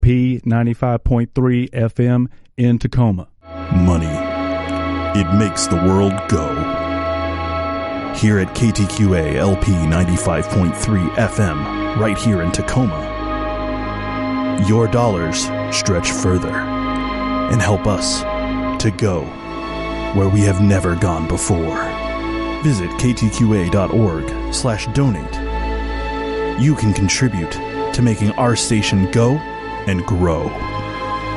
P95.3 FM in Tacoma. Money. It makes the world go. Here at KTQA LP 95.3 FM, right here in Tacoma, your dollars stretch further and help us to go where we have never gone before. Visit ktqa.org/donate. You can contribute to making our station go and grow.